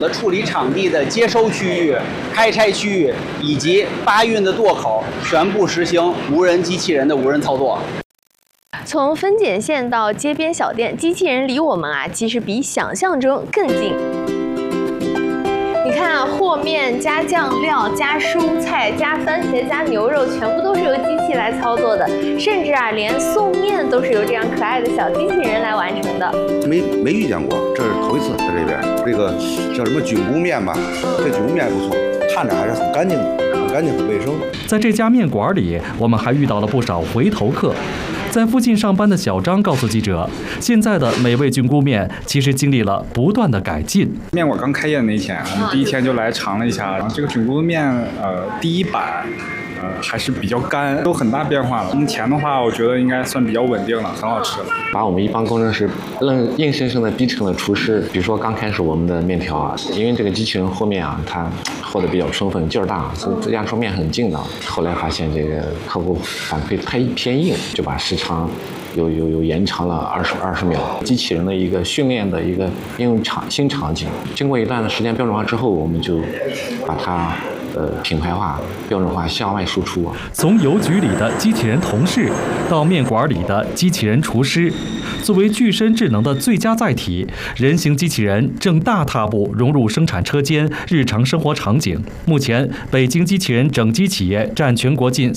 处理场地的接收区域、开拆区域以及搬运的垛口，全部实行无人机器人的无人操作。 从分拣线到街边小店，机器人离我们其实比想象中更近。你看和面、加酱料、加蔬菜、加番茄、加牛肉，全部都是由机器来操作的，甚至连送面都是由这样可爱的小机器人来完成的。 没遇见过，这是头一次在这边。这个叫什么菌菇面吧？这菌菇面不错，看着还是很干净的，很干净很卫生。 在这家面馆里，我们还遇到了不少回头客。在附近上班的小张告诉记者，现在的美味菌菇面其实经历了不断的改进。 面馆刚开业的那天，我们第一天就来尝了一下，这个菌菇面，第一版。还是比较干，都很大变化了。目前的话，我觉得应该算比较稳定了，很好吃了。 把我们一帮工程师硬生生的逼成了厨师。比如说刚开始我们的面条因为这个机器人和面它和的比较充分，劲儿大，所以压出面很劲道。后来发现这个客户反馈偏硬，就把时长又延长了20秒。机器人的一个训练的一个应用新场景，经过一段的时间标准化之后，我们就把它品牌化、标准化向外输出。 从邮局里的机器人同事到面馆里的机器人厨师，作为具身智能的最佳载体，人形机器人正大踏步融入生产车间、日常生活场景。目前，北京机器人整机企业占全国近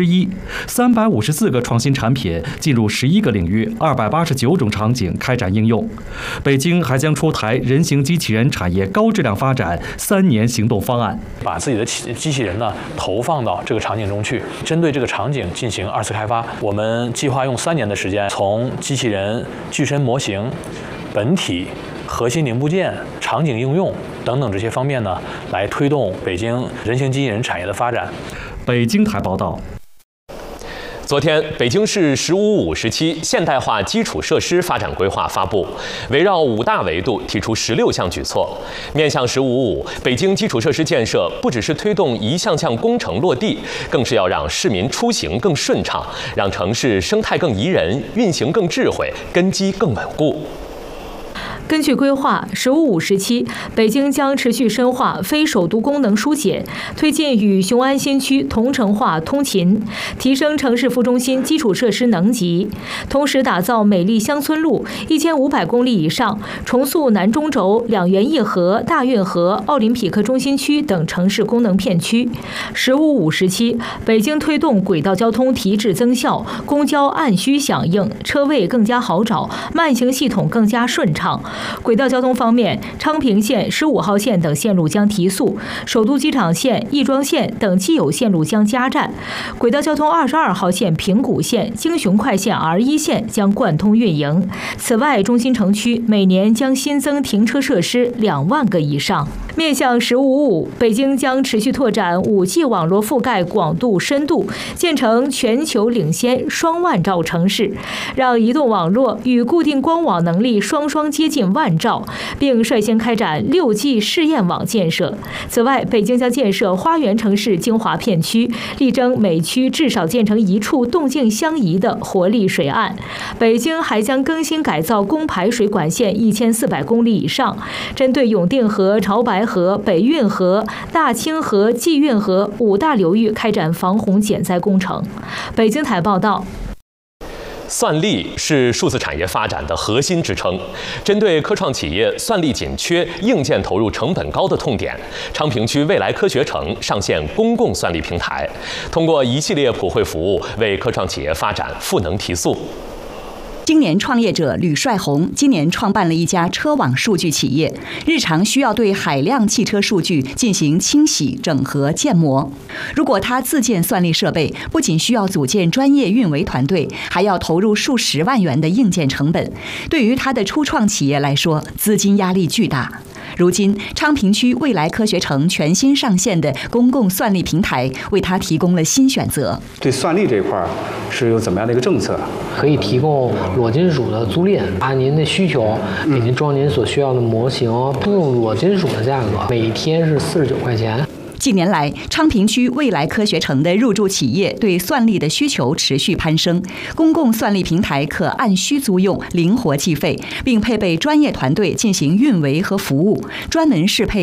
1/4，354个创新产品进入11个领域，289种场景开展应用。北京还将出台人形机器人产业高质量发展3年行动方案， 把自己的机器人呢投放到这个场景中去，针对这个场景进行2次开发。我们计划用3年的时间，从机器人具身模型、本体、核心零部件、场景应用等等这些方面呢，来推动北京人形机器人产业的发展。 北京台报道。 昨天，北京市“15+5”时期现代化基础设施发展规划发布，围绕5大维度提出16项举措。面向“15+5”，北京基础设施建设不只是推动一项项工程落地，更是要让市民出行更顺畅，让城市生态更宜人，运行更智慧，根基更稳固。 根据规划，“15+5”时期，北京将持续深化非首都功能疏解，推进与雄安新区同城化通勤，提升城市副中心基础设施能级，同时打造美丽乡村路1500公里以上，重塑南中轴、两园一河、大运河、奥林匹克中心区等城市功能片区。“15+5”时期，北京推动轨道交通提质增效，公交按需响应，车位更加好找，慢行系统更加顺畅。轨道交通方面，昌平线、15号线等线路将提速，首都机场线、亦庄线等既有线路将加站。轨道交通22号线、平谷线、京雄快线 R1 线将贯通运营。此外，中心城区每年将新增停车设施2万个以上。面向“15+5”，北京将持续拓展5G 网络覆盖广度、深度，建成全球领先双万兆城市，让移动网络与固定光网能力双接近万兆，并率先开展6G 试验网建设。此外，北京将建设花园城市精华片区，力争每区至少建成1处动静相宜的活力水岸。北京还将更新改造供排水管线1400公里以上，针对永定河、潮白河、北运河、大清河、济运河5大流域开展防洪减灾工程。北京台报道。 算力是数字产业发展的核心支撑。针对科创企业算力紧缺、硬件投入成本高的痛点，昌平区未来科学城上线公共算力平台，通过一系列普惠服务，为科创企业发展赋能提速。 青年创业者吕帅红今年创办了一家车网数据企业，日常需要对海量汽车数据进行清洗、整合、建模。如果他自建算力设备，不仅需要组建专业运维团队，还要投入数十万元的硬件成本，对于他的初创企业来说，资金压力巨大。如今，昌平区未来科学城全新上线的公共算力平台，为他提供了新选择。 对算力这一块是有怎么样的一个政策？ 可以提供裸金属的租赁，按您的需求给您装您所需要的模型，都用裸金属的价格，每天是49块钱。 近年来，昌平区未来科学城的入驻企业对算力的需求持续攀升，公共算力平台可按需租用，灵活计费，并配备专业团队进行运维和服务，专门适配